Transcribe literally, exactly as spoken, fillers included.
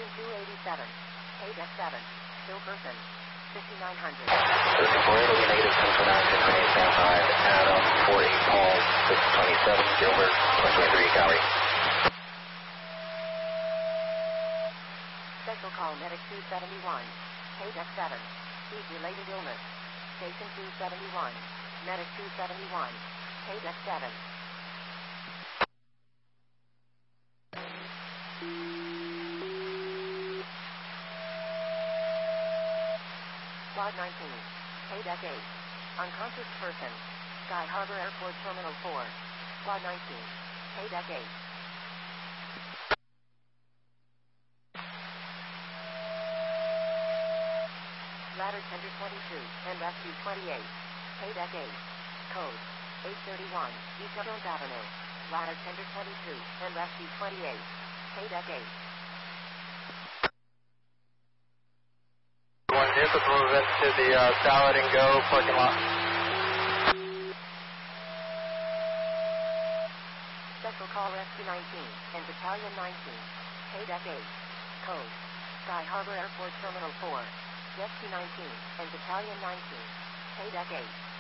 Engine two eighty-seven. Paydeck seven. Still person. fifty-nine hundred. Searching for Italy, negative ten for nine, six twenty-eight, stand five, Adam, forty, Paul, six twenty-seven, Gilbert, twenty twenty-three, Calgary. Special call Medic two seventy-one. Paydeck seven. Heat-related illness. Station two seventy-one. Medic two seventy-one. Paydeck seven. Squad nineteen. Paydeck eight. Unconscious person. Sky Harbor Airport Terminal four. Squad nineteen. Paydeck eight. Ladder Tender twenty-two and Rescue twenty-eight. Paydeck eight. Code eight thirty-one East Jones Avenue. Ladder Tender twenty-two and Rescue twenty-eight. Paydeck eight. One vehicle to move into the uh, Salad and Go parking lot. Special call Rescue nineteen and Battalion nineteen. Paydeck eight. Code Sky Harbor Airport Terminal four. Rescue nineteen and Battalion nineteen. Paydeck eight.